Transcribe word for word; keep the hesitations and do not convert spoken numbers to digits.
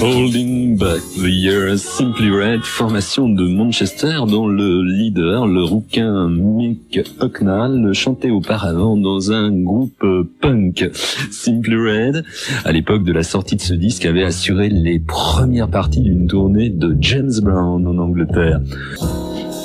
Holding Back the Years, Simply Red, formation de Manchester dont le leader, le rouquin Mick Hucknall, chantait auparavant dans un groupe punk. Simply Red, à l'époque de la sortie de ce disque, avait assuré les premières parties d'une tournée de James Brown en Angleterre.